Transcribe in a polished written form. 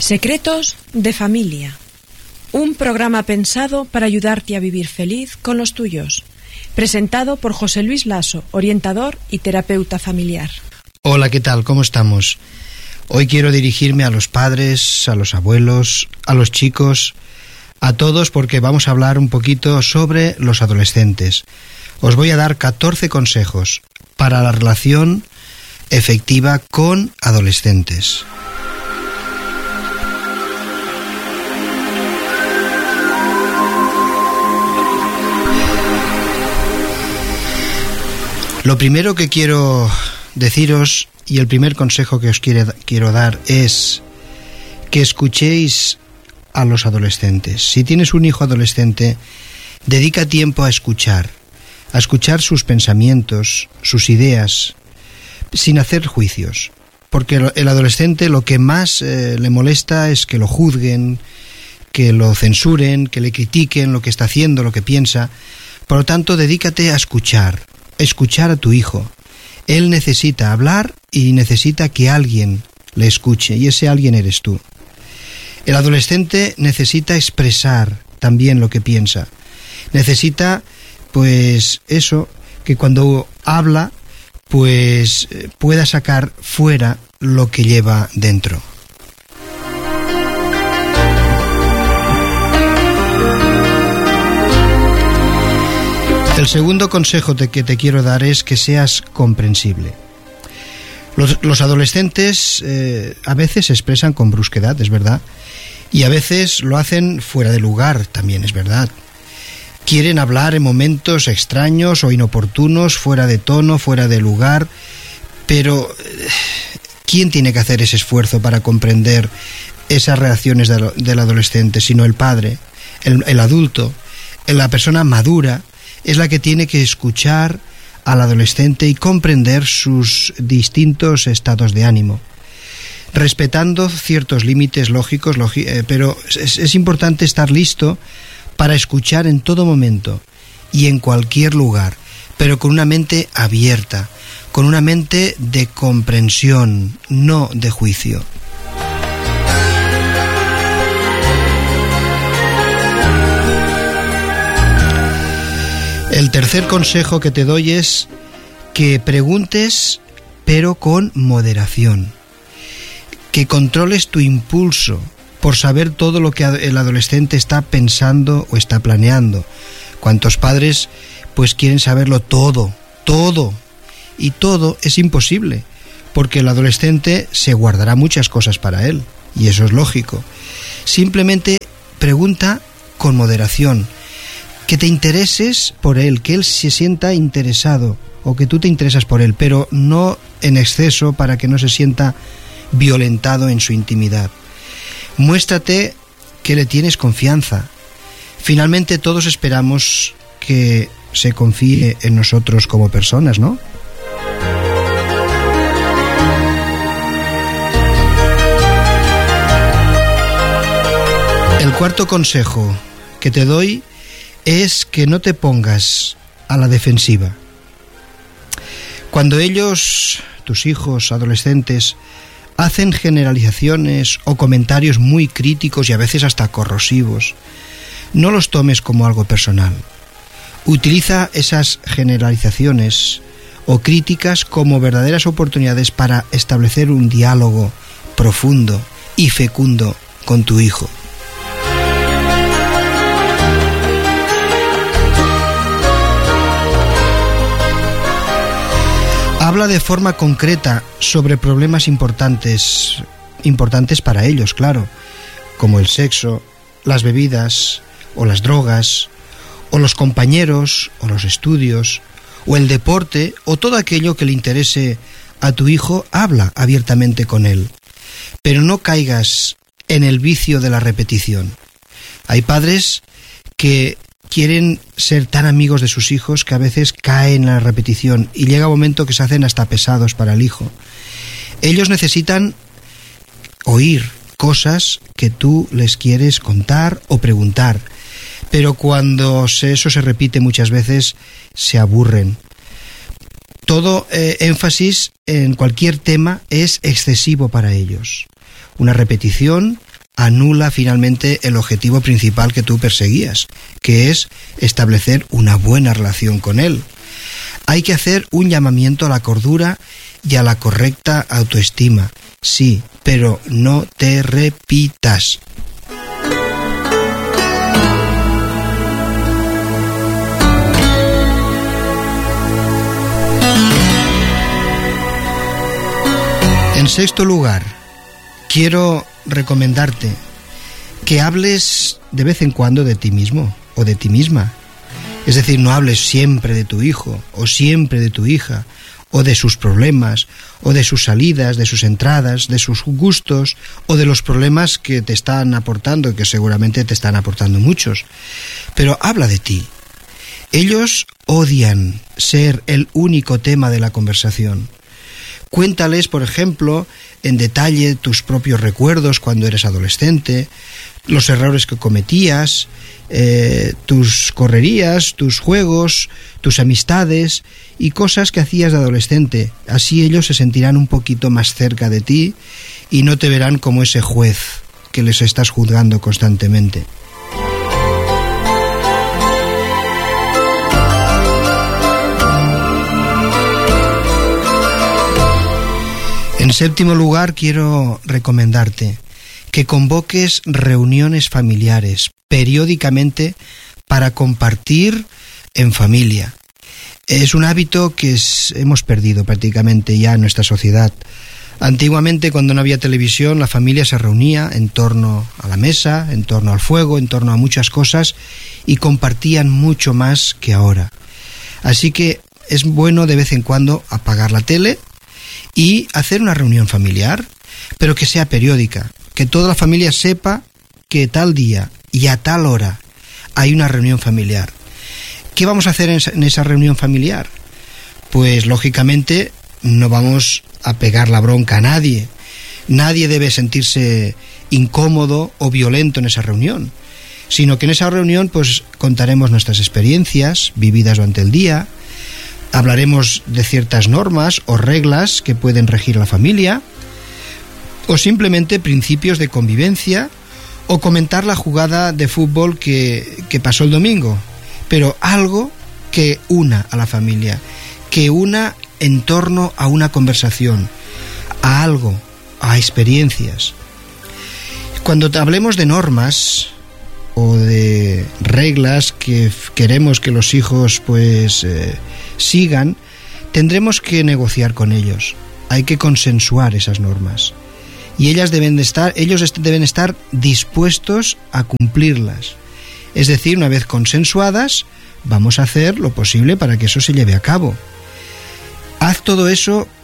Secretos de familia. Un programa pensado para ayudarte a vivir feliz con los tuyos. Presentado por José Luis Lasso, orientador y terapeuta familiar. Hola, ¿qué tal? ¿Cómo estamos? Hoy quiero dirigirme a los padres, a los abuelos, a los chicos, a todos, porque vamos a hablar un poquito sobre los adolescentes. Os voy a dar 14 consejos para la relación efectiva con adolescentes. Lo primero que quiero deciros, y el primer consejo que os quiero dar, es que escuchéis a los adolescentes. Si tienes un hijo adolescente, dedica tiempo a escuchar sus pensamientos, sus ideas, sin hacer juicios. Porque el adolescente lo que más le molesta es que lo juzguen, que lo censuren, que le critiquen lo que está haciendo, lo que piensa. Por lo tanto, dedícate a escuchar a tu hijo. Él necesita hablar y necesita que alguien le escuche, y ese alguien eres tú. El adolescente necesita expresar también lo que piensa. Necesita, pues, eso, que cuando habla, pues, pueda sacar fuera lo que lleva dentro. El segundo consejo que te quiero dar es que seas comprensible. Los adolescentes a veces se expresan con brusquedad, es verdad, y a veces lo hacen fuera de lugar, también es verdad. Quieren hablar en momentos extraños o inoportunos, fuera de tono, fuera de lugar, pero ¿quién tiene que hacer ese esfuerzo para comprender esas reacciones del adolescente? Sino el padre, el adulto, la persona madura, es la que tiene que escuchar al adolescente y comprender sus distintos estados de ánimo, respetando ciertos límites lógicos, pero es importante estar listo para escuchar en todo momento y en cualquier lugar, pero con una mente abierta, con una mente de comprensión, no de juicio. El tercer consejo que te doy es que preguntes, pero con moderación. Que controles tu impulso por saber todo lo que el adolescente está pensando o está planeando. ¿Cuántos padres pues quieren saberlo todo? Y todo es imposible, porque el adolescente se guardará muchas cosas para él, y eso es lógico. Simplemente pregunta con moderación. Que te intereses por él, que él se sienta interesado, o que tú te interesas por él, pero no en exceso para que no se sienta violentado en su intimidad. Muéstrate que le tienes confianza. Finalmente todos esperamos que se confíe en nosotros como personas, ¿no? El cuarto consejo que te doy es que no te pongas a la defensiva. Cuando ellos, tus hijos adolescentes, hacen generalizaciones o comentarios muy críticos y a veces hasta corrosivos, no los tomes como algo personal. Utiliza esas generalizaciones o críticas como verdaderas oportunidades para establecer un diálogo profundo y fecundo con tu hijo. Habla de forma concreta sobre problemas importantes para ellos, claro, como el sexo, las bebidas o las drogas, o los compañeros o los estudios, o el deporte, o todo aquello que le interese a tu hijo. Habla abiertamente con él, pero no caigas en el vicio de la repetición. Hay padres que quieren ser tan amigos de sus hijos que a veces caen en la repetición y llega un momento que se hacen hasta pesados para el hijo. Ellos necesitan oír cosas que tú les quieres contar o preguntar, pero cuando eso se repite muchas veces se aburren. Todo énfasis en cualquier tema es excesivo para ellos. Una repetición anula finalmente el objetivo principal que tú perseguías, que es establecer una buena relación con él. Hay que hacer un llamamiento a la cordura y a la correcta autoestima, sí, pero no te repitas. En sexto lugar, quiero recomendarte que hables de vez en cuando de ti mismo o de ti misma. Es decir, no hables siempre de tu hijo o siempre de tu hija, o de sus problemas, o de sus salidas, de sus entradas, de sus gustos, o de los problemas que te están aportando, que seguramente te están aportando muchos. Pero habla de ti. Ellos odian ser el único tema de la conversación. Cuéntales, por ejemplo, en detalle tus propios recuerdos cuando eres adolescente, los errores que cometías, tus correrías, tus juegos, tus amistades y cosas que hacías de adolescente. Así ellos se sentirán un poquito más cerca de ti y no te verán como ese juez que les estás juzgando constantemente. En séptimo lugar, quiero recomendarte que convoques reuniones familiares periódicamente para compartir en familia. Es un hábito que hemos perdido prácticamente ya en nuestra sociedad. Antiguamente, cuando no había televisión, la familia se reunía en torno a la mesa, en torno al fuego, en torno a muchas cosas y compartían mucho más que ahora. Así que es bueno de vez en cuando apagar la tele y hacer una reunión familiar, pero que sea periódica, que toda la familia sepa que tal día y a tal hora hay una reunión familiar. ¿Qué vamos a hacer en esa reunión familiar? Pues lógicamente no vamos a pegar la bronca a nadie. Nadie debe sentirse incómodo o violento en esa reunión, sino que en esa reunión pues contaremos nuestras experiencias vividas durante el día. Hablaremos de ciertas normas o reglas que pueden regir la familia, o simplemente principios de convivencia, o comentar la jugada de fútbol que pasó el domingo, pero algo que una a la familia, que una en torno a una conversación, a algo, a experiencias. Cuando hablemos de normas o de reglas que queremos que los hijos sigan, tendremos que negociar con ellos. Hay que consensuar esas normas. Y ellos deben estar dispuestos a cumplirlas. Es decir, una vez consensuadas, vamos a hacer lo posible para que eso se lleve a cabo. Haz todo eso